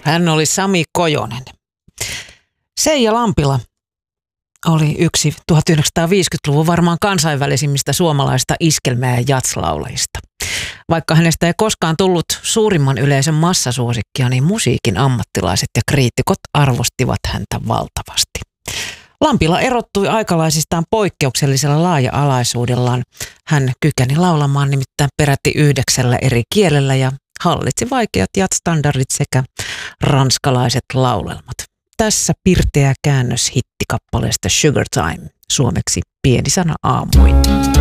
Hän oli Sami Kojonen. Seija Lampila oli yksi 1950-luvun varmaan kansainvälisimmistä suomalaista iskelmä- ja jatslaulajista. Vaikka hänestä ei koskaan tullut suurimman yleisön massasuosikkia, niin musiikin ammattilaiset ja kriitikot arvostivat häntä valtavasti. Lampila erottui aikalaisistaan poikkeuksellisella laaja-alaisuudellaan. Hän kykeni laulamaan nimittäin peräti 9 eri kielellä ja hallitsi vaikeat jazz-standardit sekä ranskalaiset laulelmat. Tässä pirteä käännös hittikappaleesta Sugar Time, suomeksi Pieni sana aamuin.